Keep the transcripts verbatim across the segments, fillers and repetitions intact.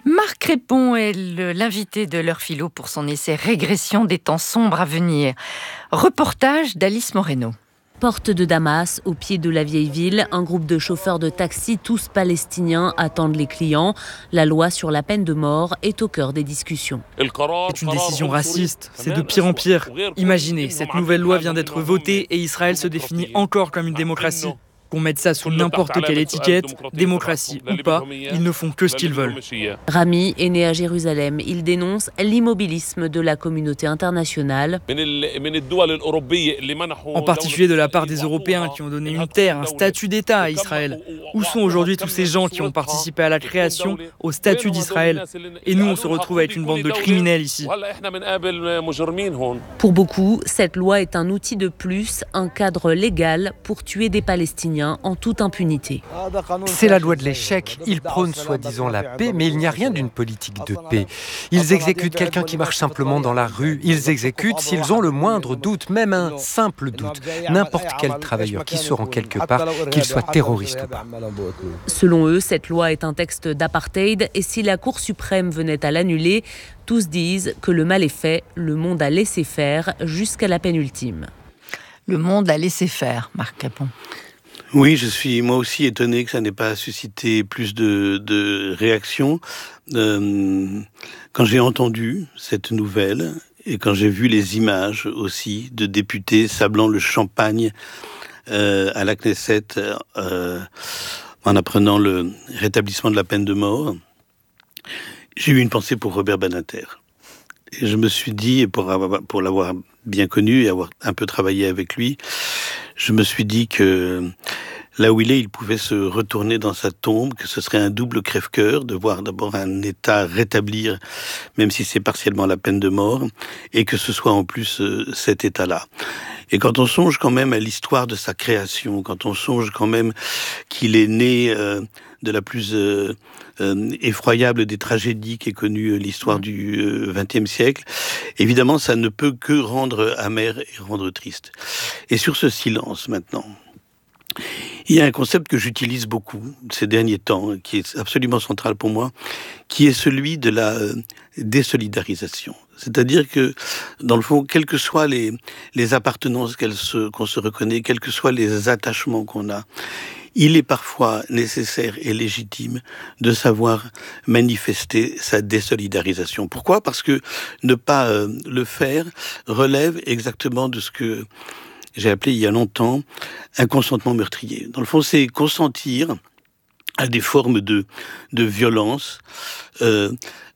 Marc Crépon est le- l'invité de l'heure philo pour son essai Régression des temps sombres à venir. Reportage d'Alice Moreno. Porte de Damas, au pied de la vieille ville, un groupe de chauffeurs de taxi, tous palestiniens, attendent les clients. La loi sur la peine de mort est au cœur des discussions. C'est une décision raciste, c'est de pire en pire. Imaginez, cette nouvelle loi vient d'être votée et Israël se définit encore comme une démocratie. Qu'on mette ça sous n'importe quelle étiquette, démocratie ou pas, ils ne font que ce qu'ils veulent. Rami est né à Jérusalem. Il dénonce l'immobilisme de la communauté internationale. En particulier de la part des Européens qui ont donné une terre, un statut d'État à Israël. Où sont aujourd'hui tous ces gens qui ont participé à la création, au statut d'Israël? Et nous, on se retrouve avec une bande de criminels ici. Pour beaucoup, cette loi est un outil de plus, un cadre légal pour tuer des Palestiniens en toute impunité. C'est la loi de l'échec. Ils prônent soi-disant la paix, mais il n'y a rien d'une politique de paix. Ils exécutent quelqu'un qui marche simplement dans la rue. Ils exécutent s'ils ont le moindre doute, même un simple doute. N'importe quel travailleur qui se rend quelque part, qu'il soit terroriste ou pas. Selon eux, cette loi est un texte d'apartheid et si la Cour suprême venait à l'annuler, tous disent que le mal est fait, le monde a laissé faire jusqu'à la peine ultime. Le monde a laissé faire, Marc Crépon. Oui, je suis moi aussi étonné que ça n'ait pas suscité plus de, de réactions. Euh, quand j'ai entendu cette nouvelle et quand j'ai vu les images aussi de députés sablant le champagne euh, à la Knesset euh, en apprenant le rétablissement de la peine de mort, j'ai eu une pensée pour Robert Badinter. Et je me suis dit, pour, avoir, pour l'avoir bien connu et avoir un peu travaillé avec lui, je me suis dit que là où il est, il pouvait se retourner dans sa tombe, que ce serait un double crève-cœur de voir d'abord un État rétablir, même si c'est partiellement la peine de mort, et que ce soit en plus euh, cet État-là. Et quand on songe quand même à l'histoire de sa création, quand on songe quand même qu'il est né euh, de la plus euh, euh, effroyable des tragédies qu'ait connue l'histoire du vingtième siècle, évidemment, ça ne peut que rendre amer et rendre triste. Et sur ce silence, maintenant, il y a un concept que j'utilise beaucoup ces derniers temps, qui est absolument central pour moi, qui est celui de la euh, désolidarisation. C'est-à-dire que, dans le fond, quelles que soient les, les appartenances qu'elles se, qu'on se reconnaît, quels que soient les attachements qu'on a, il est parfois nécessaire et légitime de savoir manifester sa désolidarisation. Pourquoi ? Parce que ne pas euh, le faire relève exactement de ce que j'ai appelé il y a longtemps un consentement meurtrier. Dans le fond, c'est consentir à des formes de, de violence, euh,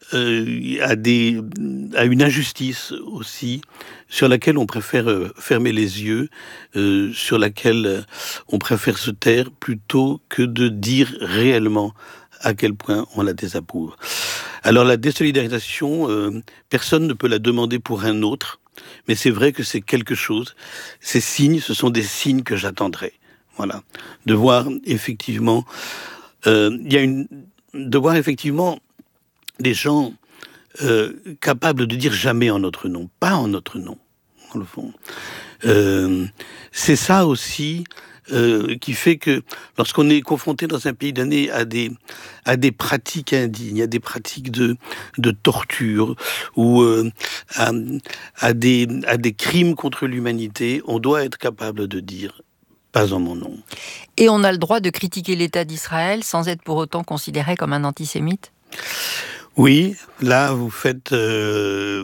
euh, à, des, à une injustice aussi, sur laquelle on préfère euh, fermer les yeux, euh, sur laquelle euh, on préfère se taire plutôt que de dire réellement à quel point on la désapprouve. Alors la désolidarisation, euh, personne ne peut la demander pour un autre, mais c'est vrai que c'est quelque chose. Ces signes, ce sont des signes que j'attendrai. Voilà, de voir effectivement, euh, il y a une, de voir effectivement des gens euh, capables de dire jamais en notre nom, pas en notre nom, dans le fond. Euh, c'est ça aussi euh, qui fait que lorsqu'on est confronté dans un pays donné à des à des pratiques indignes, à des pratiques de de torture ou euh, à, à des à des crimes contre l'humanité, on doit être capable de dire pas en mon nom. Et on a le droit de critiquer l'État d'Israël sans être pour autant considéré comme un antisémite ? Oui, là vous faites euh,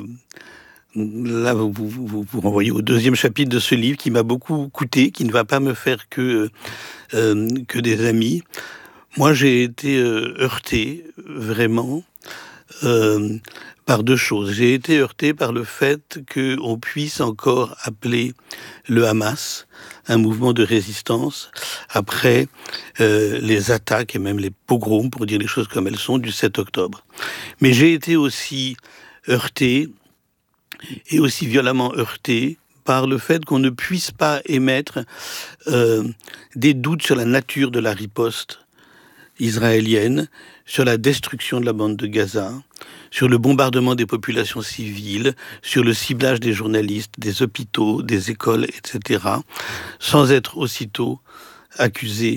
là vous, vous, vous, vous renvoyez au deuxième chapitre de ce livre qui m'a beaucoup coûté, qui ne va pas me faire que euh, que des amis. Moi, j'ai été euh, heurté vraiment euh, par deux choses. J'ai été heurté par le fait qu'on puisse encore appeler le Hamas un mouvement de résistance après euh, les attaques et même les pogroms, pour dire les choses comme elles sont, du sept octobre. Mais j'ai été aussi heurté, et aussi violemment heurté, par le fait qu'on ne puisse pas émettre euh, des doutes sur la nature de la riposte israélienne, sur la destruction de la bande de Gaza, sur le bombardement des populations civiles, sur le ciblage des journalistes, des hôpitaux, des écoles, et cetera, sans être aussitôt accusé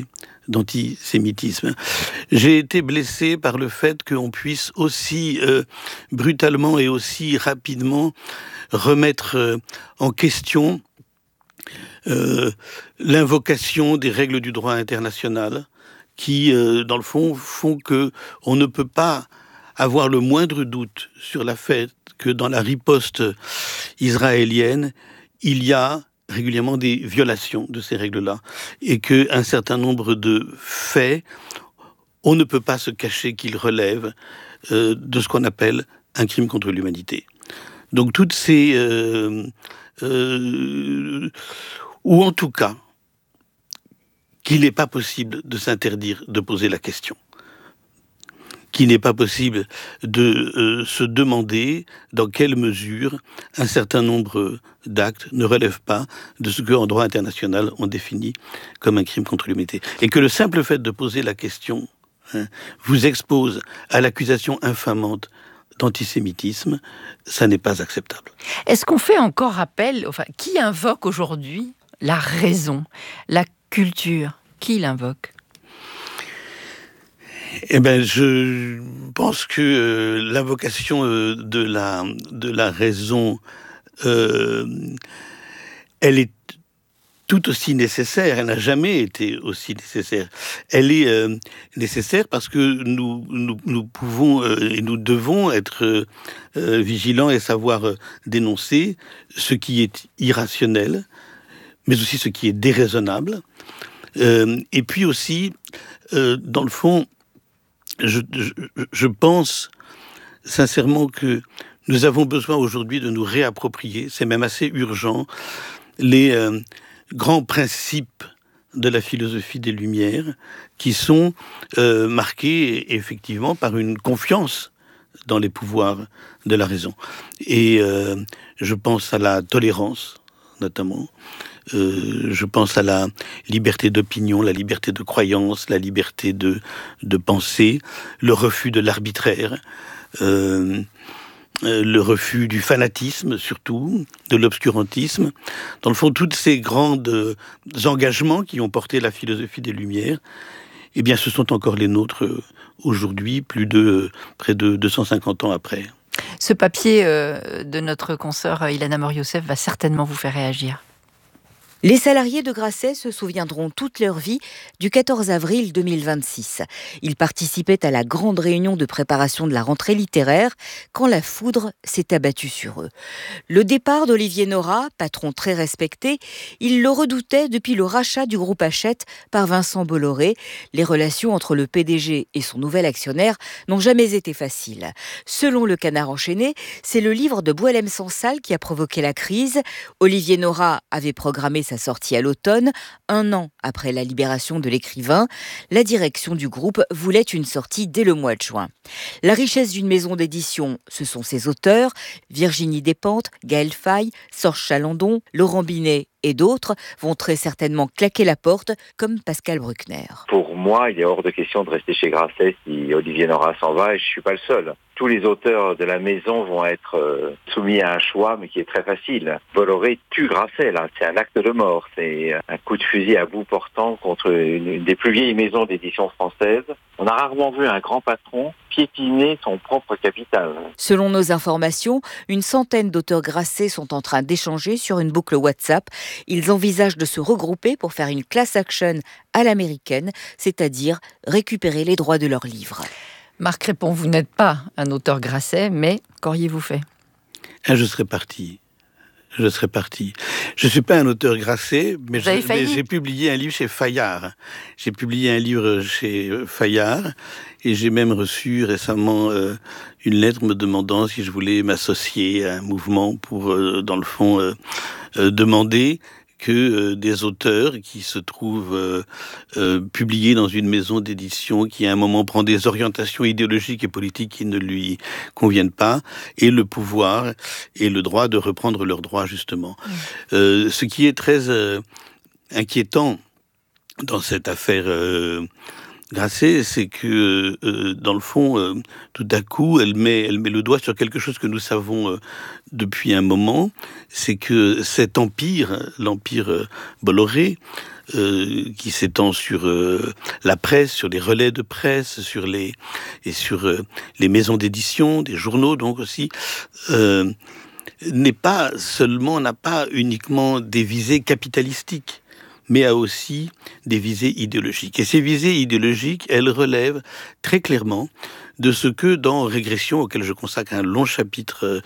d'antisémitisme. J'ai été blessé par le fait qu'on puisse aussi euh, brutalement et aussi rapidement remettre euh, en question euh, l'invocation des règles du droit international qui, euh, dans le fond, font que on ne peut pas avoir le moindre doute sur le fait que dans la riposte israélienne, il y a régulièrement des violations de ces règles-là, et qu'un certain nombre de faits, on ne peut pas se cacher qu'ils relèvent euh, de ce qu'on appelle un crime contre l'humanité. Donc toutes ces... Euh, euh, ou en tout cas, qu'il n'est pas possible de s'interdire de poser la question. Qu'il n'est pas possible de euh, se demander dans quelle mesure un certain nombre d'actes ne relèvent pas de ce qu'en droit international on définit comme un crime contre l'humanité. Et que le simple fait de poser la question hein, vous expose à l'accusation infamante d'antisémitisme, ça n'est pas acceptable. Est-ce qu'on fait encore appel, enfin, qui invoque aujourd'hui la raison, la culture? Qui l'invoque? Eh bien, je pense que euh, l'invocation euh, de, la, de la raison, euh, elle est tout aussi nécessaire. Elle n'a jamais été aussi nécessaire. Elle est euh, nécessaire parce que nous, nous, nous pouvons euh, et nous devons être euh, vigilants et savoir euh, dénoncer ce qui est irrationnel, mais aussi ce qui est déraisonnable. Euh, et puis aussi, euh, dans le fond, Je, je, je pense sincèrement que nous avons besoin aujourd'hui de nous réapproprier, c'est même assez urgent, les euh, grands principes de la philosophie des Lumières qui sont euh, marqués effectivement par une confiance dans les pouvoirs de la raison. Et euh, je pense à la tolérance, notamment. Euh, je pense à la liberté d'opinion, la liberté de croyance, la liberté de, de penser, le refus de l'arbitraire, euh, euh, le refus du fanatisme surtout, de l'obscurantisme. Dans le fond, tous ces grands euh, engagements qui ont porté la philosophie des Lumières, eh bien, ce sont encore les nôtres euh, aujourd'hui, plus de euh, près de deux cent cinquante ans après. Ce papier euh, de notre consoeur Ilana Mor-Yosef va certainement vous faire réagir. Les salariés de Grasset se souviendront toute leur vie du quatorze avril deux mille vingt-six. Ils participaient à la grande réunion de préparation de la rentrée littéraire quand la foudre s'est abattue sur eux. Le départ d'Olivier Nora, patron très respecté, il le redoutait depuis le rachat du groupe Hachette par Vincent Bolloré. Les relations entre le P D G et son nouvel actionnaire n'ont jamais été faciles. Selon le Canard enchaîné, c'est le livre de Boualem Sansal qui a provoqué la crise. Olivier Nora avait programmé sa sortie à l'automne, un an après la libération de l'écrivain. La direction du groupe voulait une sortie dès le mois de juin. La richesse d'une maison d'édition, ce sont ses auteurs, Virginie Despentes, Gaël Faye, Sorge Chalandon, Laurent Binet et d'autres vont très certainement claquer la porte, comme Pascal Bruckner. Pour moi, il est hors de question de rester chez Grasset si Olivier Nora s'en va, et je ne suis pas le seul. Tous les auteurs de la maison vont être euh, soumis à un choix, mais qui est très facile. Bolloré tue Grasset, là. C'est un acte de mort. C'est un coup de fusil à bout portant contre une, une des plus vieilles maisons d'édition françaises. On a rarement vu un grand patron piétiner son propre capital. Selon nos informations, une centaine d'auteurs Grasset sont en train d'échanger sur une boucle WhatsApp. Ils envisagent de se regrouper pour faire une class action à l'américaine, c'est-à-dire récupérer les droits de leurs livres. Marc Répond, vous n'êtes pas un auteur Grasset, mais qu'auriez-vous fait ? Ah, je serais parti. Je serais parti. Je ne suis pas un auteur Grasset, mais, je, mais j'ai publié un livre chez Fayard. J'ai publié un livre chez Fayard et j'ai même reçu récemment euh, une lettre me demandant si je voulais m'associer à un mouvement pour, euh, dans le fond, euh, euh, demander que euh, des auteurs qui se trouvent euh, euh, publiés dans une maison d'édition qui à un moment prend des orientations idéologiques et politiques qui ne lui conviennent pas, aient le pouvoir et le droit de reprendre leurs droits justement. Mmh. Euh, ce qui est très euh, inquiétant dans cette affaire euh, Grasset, c'est que, euh, dans le fond, euh, tout à coup, elle met, elle met le doigt sur quelque chose que nous savons euh, depuis un moment, c'est que cet empire, l'empire euh, Bolloré, euh, qui s'étend sur euh, la presse, sur les relais de presse, sur les et sur euh, les maisons d'édition, des journaux donc aussi, euh, n'est pas seulement, n'a pas uniquement des visées capitalistiques, mais a aussi des visées idéologiques. Et ces visées idéologiques, elles relèvent très clairement de ce que dans Régression, auquel je consacre un long chapitre euh,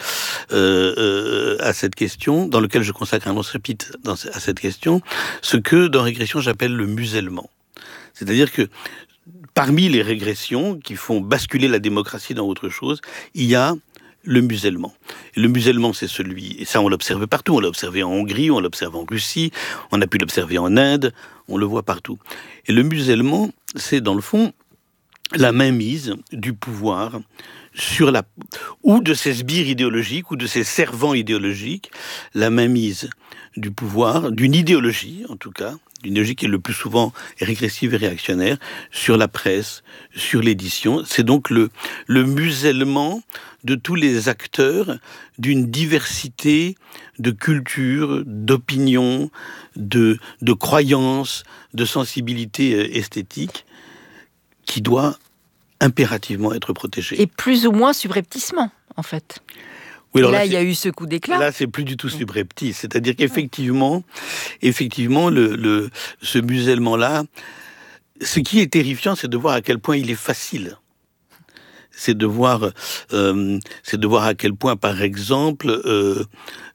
euh, à cette question, dans lequel je consacre un long chapitre dans, à cette question, ce que dans Régression j'appelle le musellement. C'est-à-dire que parmi les régressions qui font basculer la démocratie dans autre chose, il y a le musellement. Et le musellement, c'est celui, et ça on l'observe partout, on l'a observé en Hongrie, on l'observe en Russie, on a pu l'observer en Inde, on le voit partout. Et le musellement, c'est dans le fond la mainmise du pouvoir sur la, ou de ses sbires idéologiques, ou de ses servants idéologiques, la mainmise du pouvoir, d'une idéologie en tout cas, d'une idéologie qui est le plus souvent régressive et réactionnaire, sur la presse, sur l'édition. C'est donc le, le musellement de tous les acteurs d'une diversité de cultures, d'opinions, de, de croyances, de sensibilités esthétiques qui doit impérativement être protégée. Et plus ou moins subrepticement, en fait. Oui, alors là, là, il y a eu ce coup d'éclat. Là, c'est plus du tout subreptice. C'est-à-dire qu'effectivement, effectivement, le, le, ce musellement-là, ce qui est terrifiant, c'est de voir à quel point il est facile. C'est de voir, euh, c'est de voir à quel point, par exemple, euh,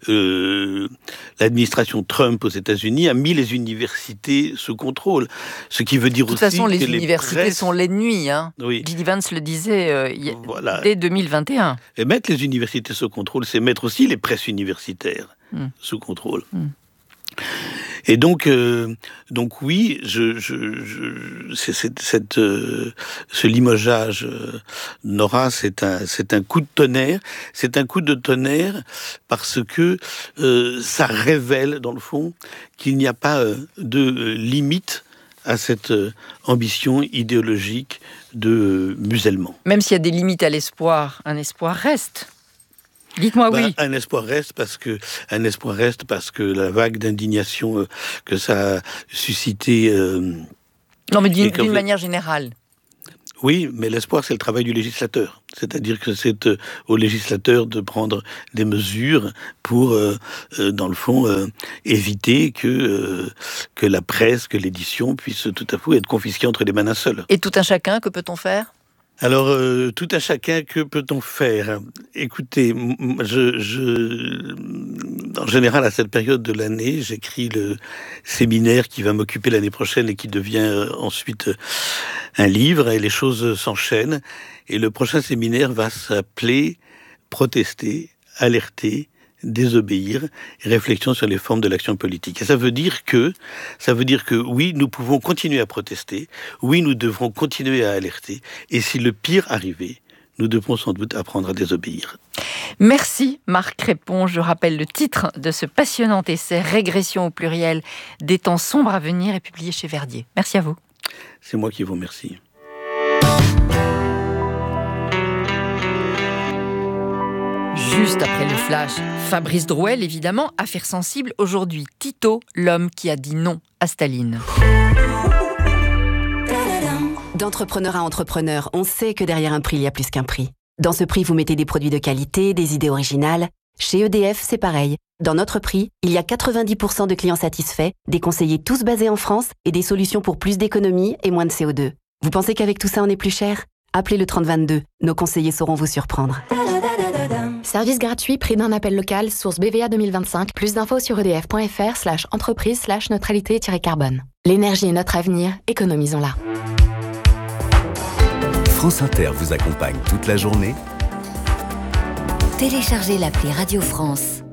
euh, l'administration Trump aux États-Unis a mis les universités sous contrôle. Ce qui veut dire aussi que de toute façon, les universités les presses... sont l'ennemi. Hein. Oui. J D Vance le disait euh, y a... voilà. dès deux mille vingt et un. Et mettre les universités sous contrôle, c'est mettre aussi les presses universitaires mm. sous contrôle. Mm. Et donc, euh, donc oui, je, je, je, c'est, c'est, cette, euh, ce limogeage euh, Nora, c'est un, c'est un coup de tonnerre. C'est un coup de tonnerre parce que euh, ça révèle, dans le fond, qu'il n'y a pas euh, de euh, limite à cette euh, ambition idéologique de euh, musellement. Même s'il y a des limites à l'espoir, un espoir reste. Dites-moi bah, oui. Un espoir reste parce que un espoir reste parce que la vague d'indignation euh, que ça a suscité. Euh, non, mais d'une, d'une manière générale. Oui, mais l'espoir, c'est le travail du législateur. C'est-à-dire que c'est euh, au législateur de prendre des mesures pour, euh, euh, dans le fond, euh, éviter que euh, que la presse, que l'édition puisse tout à coup être confisquée entre les mains d'un seul. Et tout un chacun, que peut-on faire ? Alors, euh, tout à chacun, que peut-on faire ? Écoutez, je, je, en général, à cette période de l'année, j'écris le séminaire qui va m'occuper l'année prochaine et qui devient ensuite un livre, et les choses s'enchaînent. Et le prochain séminaire va s'appeler « Protester, alerter, désobéir, réflexion sur les formes de l'action politique ». Et ça veut dire que, ça veut dire que oui, nous pouvons continuer à protester, oui, nous devrons continuer à alerter, et si le pire arrivait, nous devrons sans doute apprendre à désobéir. Merci Marc Crépon. Je rappelle le titre de ce passionnant essai « Régression au pluriel, des temps sombres à venir » est publié chez Verdier. Merci à vous. C'est moi qui vous remercie. Juste après le flash, Fabrice Drouel, évidemment, affaire sensible aujourd'hui. Tito, l'homme qui a dit non à Staline. D'entrepreneur à entrepreneur, on sait que derrière un prix, il y a plus qu'un prix. Dans ce prix, vous mettez des produits de qualité, des idées originales. Chez E D F, c'est pareil. Dans notre prix, il y a quatre-vingt-dix pour cent de clients satisfaits, des conseillers tous basés en France et des solutions pour plus d'économie et moins de C O deux. Vous pensez qu'avec tout ça, on est plus cher ? Appelez le trente vingt-deux. Nos conseillers sauront vous surprendre. Service gratuit, prix d'un appel local, source B V A deux mille vingt-cinq. Plus d'infos sur edf.fr slash entreprise slash neutralité-carbone. L'énergie est notre avenir, économisons-la. France Inter vous accompagne toute la journée. Téléchargez l'appli Radio France.